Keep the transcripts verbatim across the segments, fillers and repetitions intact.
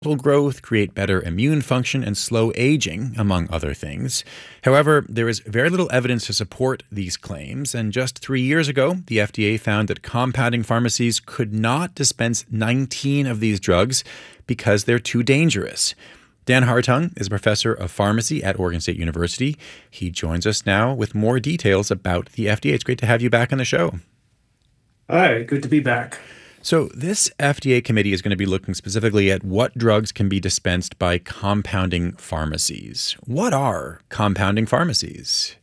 muscle growth, create better immune function, and slow aging, among other things. However, there is very little evidence to support these claims, and just three years ago, the F D A found that compounding pharmacies could not dispense nineteen of these drugs because they're too dangerous. Dan Hartung is a professor of pharmacy at Oregon State University. He joins us now with more details about the F D A. It's great to have you back on the show. Hi, good to be back. So, this F D A committee is going to be looking specifically at what drugs can be dispensed by compounding pharmacies. What are compounding pharmacies?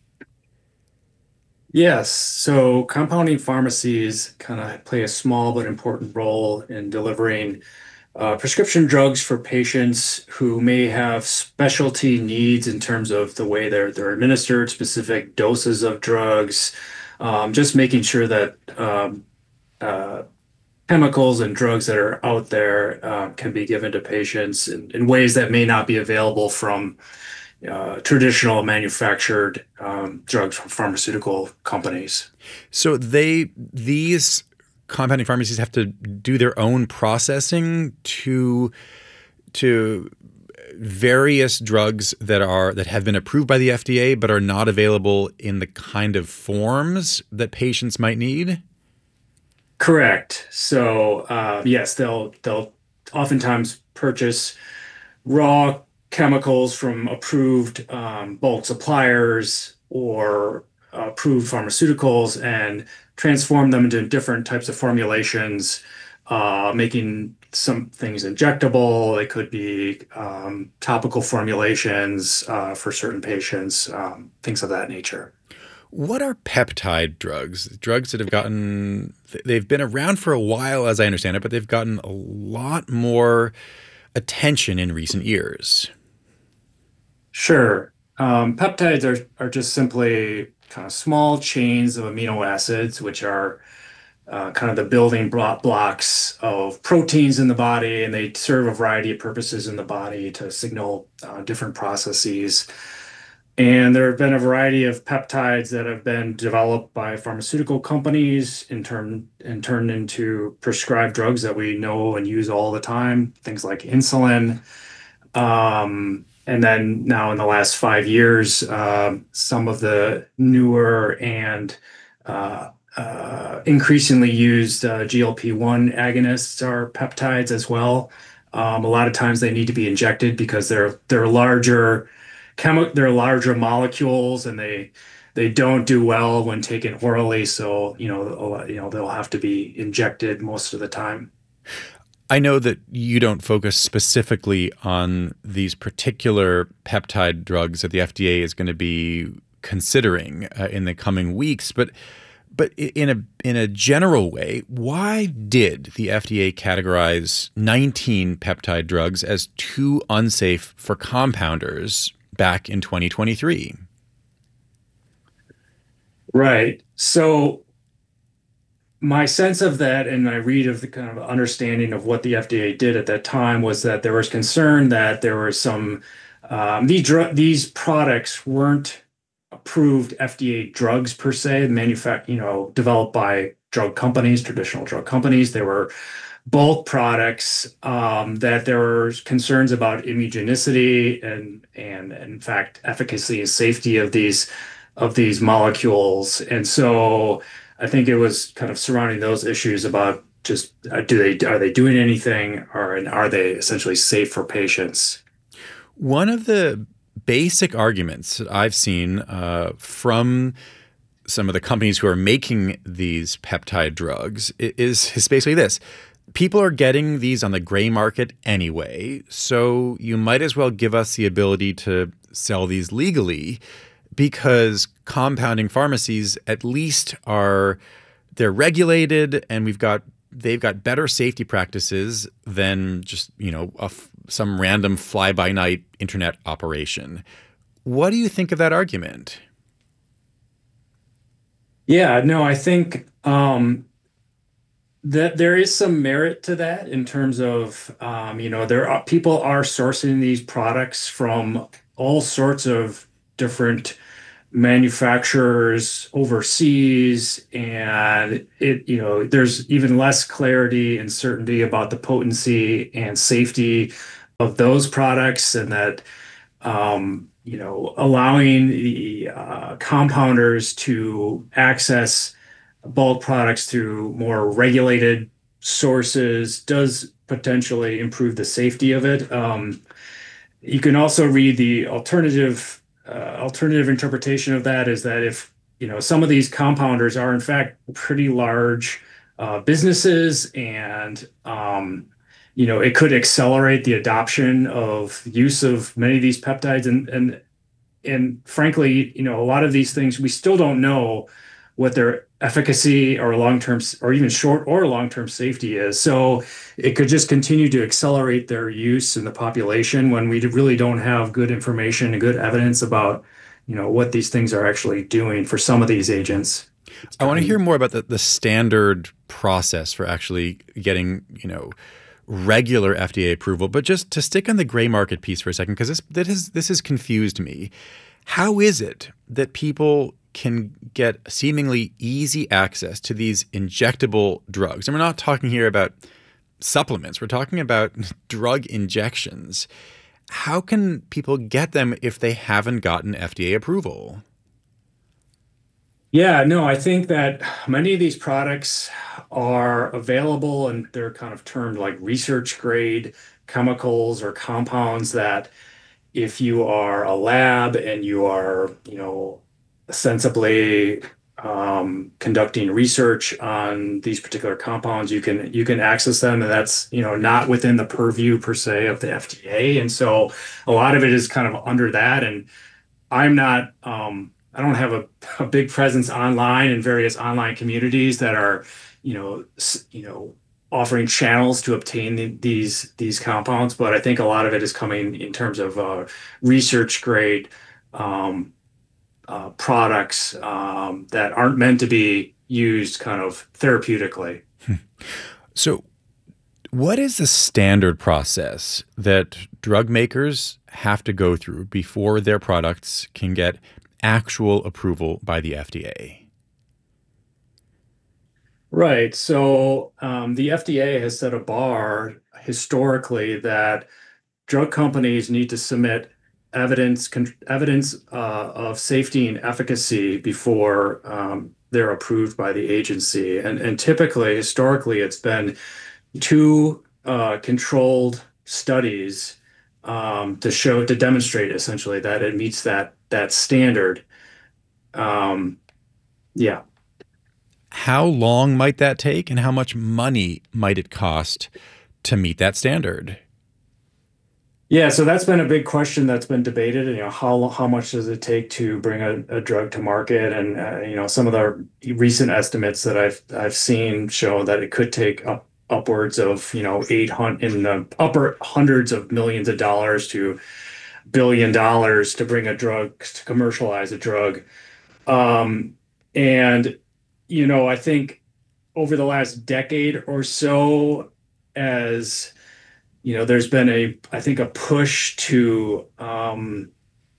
Yes, so compounding pharmacies kind of play a small but important role in delivering uh, prescription drugs for patients who may have specialty needs in terms of the way they're they're administered, specific doses of drugs, um, just making sure that um, uh, chemicals and drugs that are out there uh, can be given to patients in, in ways that may not be available from uh, traditional manufactured um, drugs from pharmaceutical companies. So, they these compounding pharmacies have to do their own processing to to various drugs that are that have been approved by the F D A but are not available in the kind of forms that patients might need. Correct. So uh, yes, they'll they'll oftentimes purchase raw chemicals from approved um, bulk suppliers or approved pharmaceuticals and transform them into different types of formulations, uh, making some things injectable. They could be um, topical formulations uh, for certain patients, um, things of that nature. What are peptide drugs? Drugs that have gotten, they've been around for a while, as I understand it, but they've gotten a lot more attention in recent years. Sure. Um, peptides are, are just simply kind of small chains of amino acids, which are uh, kind of the building blo- blocks of proteins in the body, and they serve a variety of purposes in the body to signal uh, different processes. And there have been a variety of peptides that have been developed by pharmaceutical companies in turn and turned into prescribed drugs that we know and use all the time, things like insulin. Um, and then now in the last five years, um, some of the newer and uh, uh, increasingly used uh, G L P one agonists are peptides as well. Um, a lot of times they need to be injected because they're they're larger chemi- they're larger molecules and they they don't do well when taken orally. So, you know, a lot- you know, they'll have to be injected most of the time. I know that you don't focus specifically on these particular peptide drugs that the F D A is going to be considering uh, in the coming weeks, but but in a in a general way, why did the F D A categorize nineteen peptide drugs as too unsafe for compounders back in twenty twenty-three? Right. So my sense of that and my read of the kind of understanding of what the F D A did at that time was that there was concern that there were some um, these dr- these products weren't approved F D A drugs per se, manufact you know developed by drug companies, traditional drug companies. They were bulk products um, that there were concerns about immunogenicity and and in fact efficacy and safety of these of these molecules. And so I think it was kind of surrounding those issues about just uh, do they are they doing anything or and are they essentially safe for patients? One of the basic arguments that I've seen uh, from some of the companies who are making these peptide drugs is, is basically this. People are getting these on the gray market anyway, so you might as well give us the ability to sell these legally because compounding pharmacies at least are they're regulated and we've got they've got better safety practices than just, you know, a f- some random fly-by-night internet operation. What do you think of that argument? Yeah, no, I think um, that there is some merit to that in terms of um, you know there are people are sourcing these products from all sorts of different manufacturers overseas, and it you know there's even less clarity and certainty about the potency and safety of those products, and that um, you know, allowing the uh, compounders to access bulk products through more regulated sources does potentially improve the safety of it. Um, you can also read the alternative uh, alternative interpretation of that is that if you know some of these compounders are in fact pretty large uh, businesses, and um, you know it could accelerate the adoption of use of many of these peptides, and and and frankly, you know, a lot of these things we still don't know what their efficacy or long-term or even short or long-term safety is. So it could just continue to accelerate their use in the population when we really don't have good information and good evidence about, you know, what these things are actually doing for some of these agents. It's I want to kind hear of, more about the, the standard process for actually getting, you know, regular F D A approval. But just to stick on the gray market piece for a second, because this that has this has confused me. How is it that people can get seemingly easy access to these injectable drugs? And we're not talking here about supplements. We're talking about drug injections. How can people get them if they haven't gotten F D A approval? yeah, no, I think that many of these products are available and they're kind of termed like research grade chemicals or compounds that if you are a lab and you are, you know, sensibly um, conducting research on these particular compounds, you can you can access them, and that's, you know, not within the purview per se of the F D A. And so a lot of it is kind of under that. And I'm not, um, I don't have a, a big presence online in various online communities that are, you know, s- you know, offering channels to obtain the, these these compounds. But I think a lot of it is coming in terms of uh, research grade um, uh, products um, that aren't meant to be used kind of therapeutically. So, what is the standard process that drug makers have to go through before their products can get actual approval by the F D A? Right. So um, the F D A has set a bar historically that drug companies need to submit evidence con evidence uh, of safety and efficacy before um, they're approved by the agency. And and typically, historically, it's been two uh, controlled studies um, to show to demonstrate essentially that it meets that that standard. Um, yeah. How long might that take, and how much money might it cost to meet that standard? Yeah, so that's been a big question that's been debated. You know, how how much does it take to bring a, a drug to market? And uh, you know, some of the recent estimates that I've I've seen show that it could take up upwards of, you know, eight hundred in the upper hundreds of millions of dollars to billion dollars to bring a drug to commercialize a drug. Um, and you know, I think over the last decade or so, as you know, there's been a, I think, a push to um,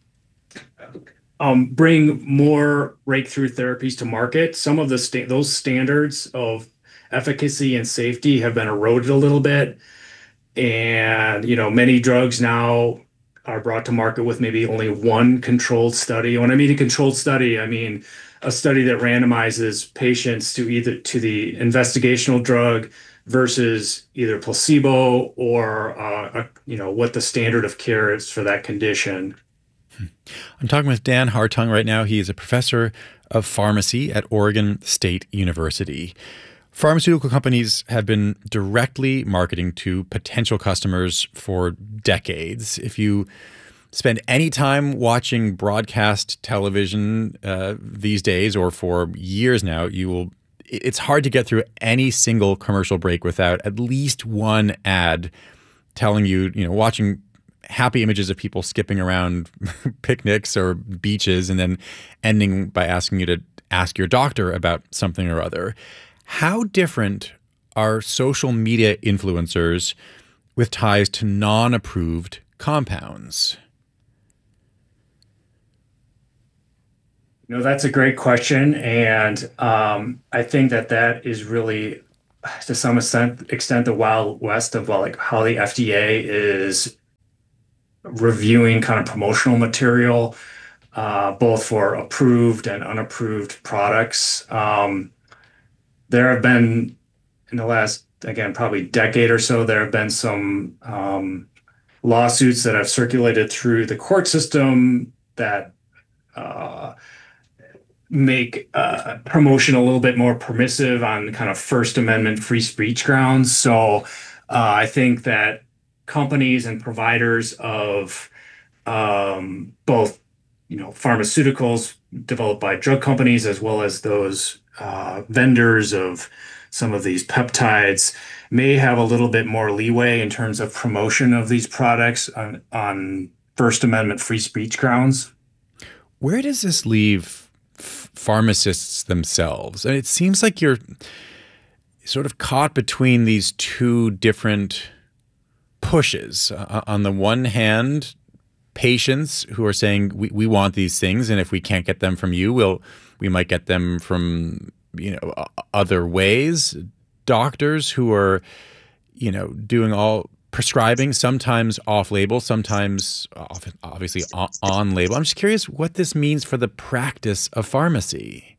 um, bring more breakthrough therapies to market. Some of the sta those standards of efficacy and safety have been eroded a little bit, and you know, many drugs now are brought to market with maybe only one controlled study. When I mean a controlled study, I mean a study that randomizes patients to either to the investigational drug versus either placebo or uh, a, you know, what the standard of care is for that condition. I'm talking with Dan Hartung right now. He is a professor of pharmacy at Oregon State University. Pharmaceutical companies have been directly marketing to potential customers for decades. If you spend any time watching broadcast television uh, these days or for years now, you will. It's hard to get through any single commercial break without at least one ad telling you, you know, watching happy images of people skipping around picnics or beaches and then ending by asking you to ask your doctor about something or other. How different are social media influencers with ties to non-approved compounds? You know, that's a great question, and um, I think that that is really, to some extent, extent the Wild West of, well, like how the F D A is reviewing kind of promotional material, uh, both for approved and unapproved products. Um, there have been, in the last, again, probably decade or so, there have been some um, lawsuits that have circulated through the court system that uh, make uh, promotion a little bit more permissive on kind of First Amendment free speech grounds. So uh, I think that companies and providers of um, both, you know, pharmaceuticals developed by drug companies as well as those uh, vendors of some of these peptides may have a little bit more leeway in terms of promotion of these products on, on First Amendment free speech grounds. Where does this leave f- pharmacists themselves? And it seems like you're sort of caught between these two different pushes. Uh, on the one hand, patients who are saying we, we want these things, and if we can't get them from you, we'll we might get them from you know other ways. Doctors who are you know doing all prescribing, sometimes off label, sometimes often, obviously on, on label. I'm just curious what this means for the practice of pharmacy.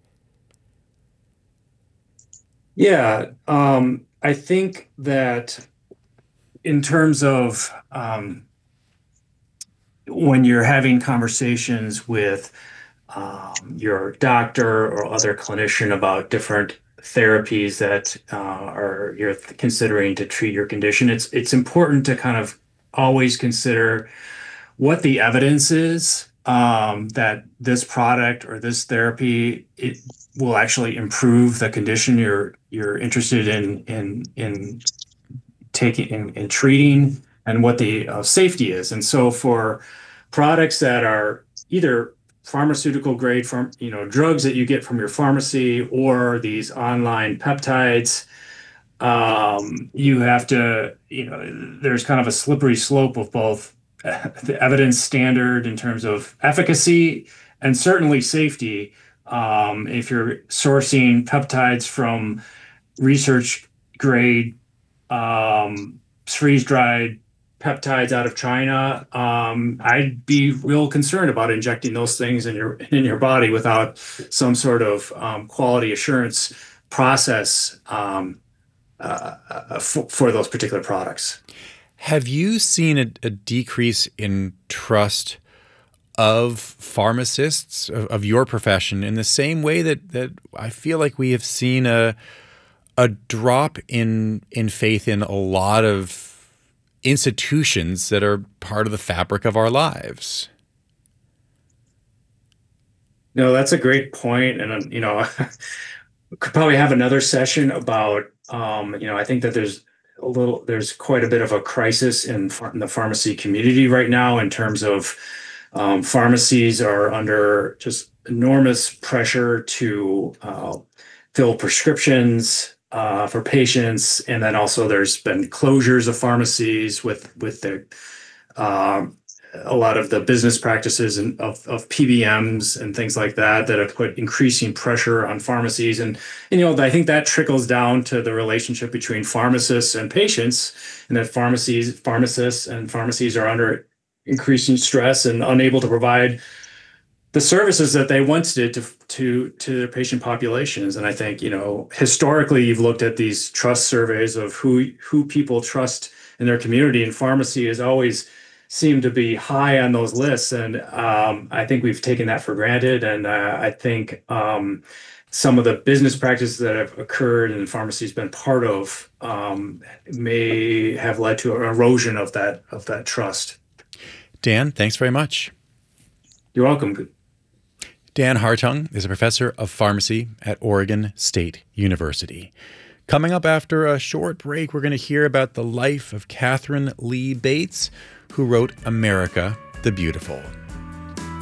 Yeah, um, I think that in terms of um, when you're having conversations with um, your doctor or other clinician about different therapies that uh, are you're considering to treat your condition, it's it's important to kind of always consider what the evidence is um, that this product or this therapy it will actually improve the condition you're you're interested in in in taking in, in treating, and what the uh, safety is. And so for products that are either pharmaceutical grade from you know drugs that you get from your pharmacy or these online peptides, um, you have to you know there's kind of a slippery slope of both the evidence standard in terms of efficacy and certainly safety. Um, if you're sourcing peptides from research grade um, freeze dried peptides out of China, um, I'd be real concerned about injecting those things in your in your body without some sort of um, quality assurance process um, uh, uh, for, for those particular products. Have you seen a, a decrease in trust of pharmacists, of, of your profession, in the same way that that I feel like we have seen a a drop in in faith in a lot of institutions that are part of the fabric of our lives? No, that's a great point, and um, you know, we could probably have another session about. Um, you know, I think that there's a little, there's quite a bit of a crisis in, ph- in the pharmacy community right now in terms of um, pharmacies are under just enormous pressure to uh, fill prescriptions uh, for patients, and then also there's been closures of pharmacies with with the um, a lot of the business practices and of, of P B Ms and things like that that have put increasing pressure on pharmacies. And, and, you know, I think that trickles down to the relationship between pharmacists and patients, and that pharmacies, pharmacists and pharmacies are under increasing stress and unable to provide the services that they once did to to to their patient populations. And I think, you know, historically, you've looked at these trust surveys of who who people trust in their community, and pharmacy has always seemed to be high on those lists. And um, I think we've taken that for granted. And uh, I think um, some of the business practices that have occurred and the pharmacy's been part of um, may have led to an erosion of that of that trust. Dan, thanks very much. You're welcome. Dan Hartung is a professor of pharmacy at Oregon State University. Coming up after a short break, we're going to hear about the life of Katharine Lee Bates, who wrote America the Beautiful.